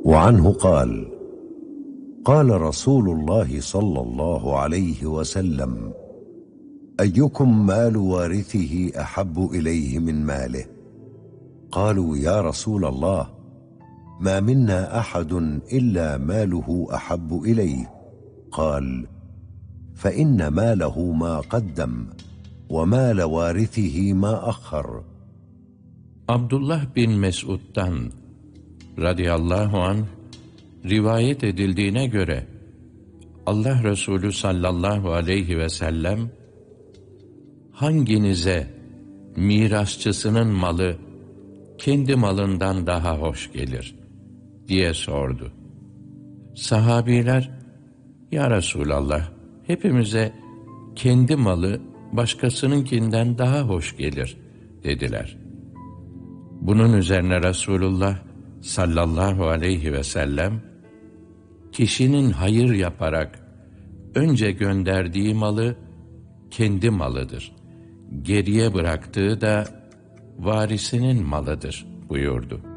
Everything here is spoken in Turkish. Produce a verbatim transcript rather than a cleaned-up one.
وعنه قال: قال رسول الله صلى الله عليه وسلم: أيكم مال وارثه أحب إليه من ماله؟ قالوا: يا رسول الله، ما منا أحد إلا ماله أحب إليه. قال: فإن ماله ما قدم ومال وارثه ما أخر. Abdullah bin Mes'ud'dan radıyallahu anh rivayet edildiğine göre Allah Resulü sallallahu aleyhi ve sellem hanginize mirasçısının malı kendi malından daha hoş gelir diye sordu. Sahabiler, ya Resulallah, hepimize kendi malı başkasınınkinden daha hoş gelir dediler. Bunun üzerine Resulullah sallallahu aleyhi ve sellem, kişinin hayır yaparak önce gönderdiği malı kendi malıdır, geriye bıraktığı da varisinin malıdır buyurdu.